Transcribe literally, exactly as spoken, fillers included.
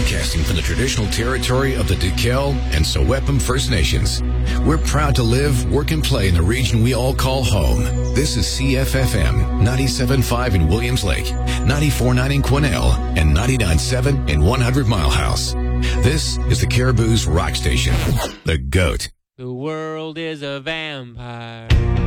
broadcasting from the traditional territory of the Duquel and Sewepum First Nations. We're proud to live, work, and play in the region we all call home. This is C F F M, ninety-seven point five in Williams Lake, ninety-four point nine in Quesnel, and ninety-nine point seven in one hundred Mile House. This is the Caribou's rock station, The Goat. The world is a vampire.